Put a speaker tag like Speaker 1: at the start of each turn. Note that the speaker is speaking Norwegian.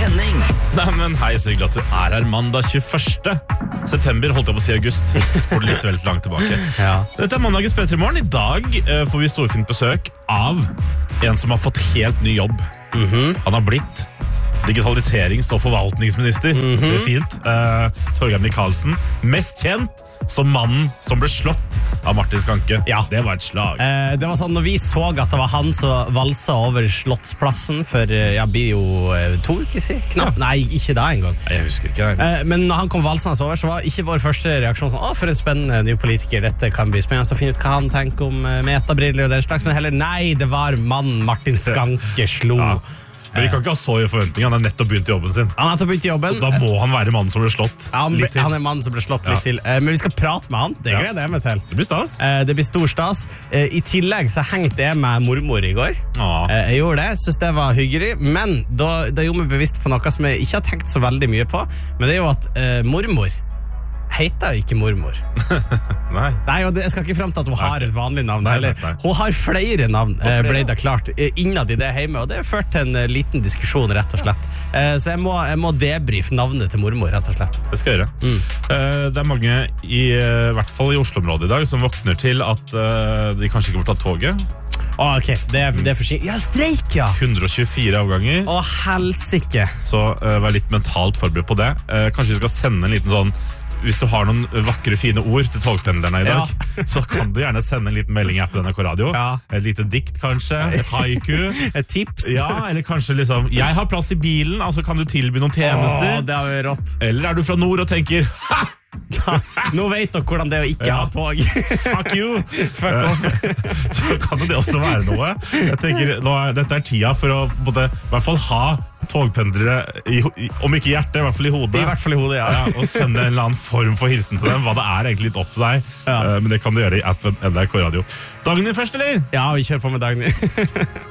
Speaker 1: Henning.
Speaker 2: Nei, men hei, så hyggelig at du er her mandag 21. september, holdt jeg på å si august. Spår litt veldig langt tilbake.
Speaker 3: Ja.
Speaker 2: Dette er mandagens P3 Morgen. I dag får vi storfint besøk av en som har fått helt ny jobb. Han har blitt digitaliserings- og forvaltningsminister. Det er fint. Torgeir Micaelsen, mest kjent som mannen som ble slått av Martin Skanke.
Speaker 3: Ja.
Speaker 2: Det var et slag.
Speaker 3: Det var sånn, når vi så at det var han som valsa over Slottsplassen for, blir jo 2 uker siden, knapt.
Speaker 2: Ja.
Speaker 3: Nei, ikke da engang.
Speaker 2: Jeg husker ikke det.
Speaker 3: Men når han kom valsende over, så var ikke vår første reaksjon sånn, for en spennende ny politiker, dette kan bli spennende, så finne ut hva han tenker om metabriller og den slags, men heller nei, det var mannen Martin Skanke slo.
Speaker 2: Ja. Men vi kan ikke ha så i forventning. Han har nettopp begynt i jobben sin.
Speaker 3: Han har nettopp begynt i jobben.
Speaker 2: Da må han være mannen som ble slått litt til.
Speaker 3: Han er mannen som ble slått litt til. Men vi skal prate med han. Det gleder jeg meg til.
Speaker 2: Det blir stas.
Speaker 3: Det blir stor stas. I tillegg så hengte jeg med mormor i går. Jeg gjorde det, synes det var hyggelig. Men da gjorde jeg bevisst på noe som jeg ikke har tenkt så veldig mye på. Men det er jo at mormor heter ikke mormor.
Speaker 2: Nei,
Speaker 3: og jeg skal ikke frem til at hun har et vanlig navn.
Speaker 2: Nei.
Speaker 3: Hun har flere navn, ble det klart, innad i det hjemme. Og det har ført til en liten diskusjon, rett og slett. Så jeg må debrife navnet til mormor, rett og slett.
Speaker 2: det skal jeg gjøre. Det er mange, i hvert fall i Oslo-området i dag, som våkner til at de kanskje ikke får tatt toget.
Speaker 3: Ok, det er for sent. Ja, streik, ja!
Speaker 2: 124 avganger.
Speaker 3: Å, helsike.
Speaker 2: Så vær litt mentalt forberedt på det. Kanskje vi skal sende en liten sånn, hvis du har noen vakre, fine ord til togpendlerne i dag, så kan du gjerne sende en liten melding i appen NRK Radio. Et lite dikt, kanskje. Et haiku.
Speaker 3: Et tips.
Speaker 2: Ja, eller kanskje liksom, jeg har plass i bilen, altså kan du tilby noen tjenester.
Speaker 3: Det har vi rått.
Speaker 2: Eller er du fra nord og tenker, ha!
Speaker 3: Nå vet dere hvordan det er å ikke ha tog.
Speaker 2: Fuck you! Så kan det også være noe. Jeg tenker, dette er tida for å både, i hvert fall ha togpendlere, om ikke i hjertet, i hvert fall i hodet.
Speaker 3: I hvert fall i hodet, ja.
Speaker 2: Og sende en eller annen form for hilsen til dem. Hva det er egentlig litt opp til deg. Men det kan du gjøre i appen NRK Radio. Dagen din først, eller?
Speaker 3: Ja, vi kjører på med dagen din.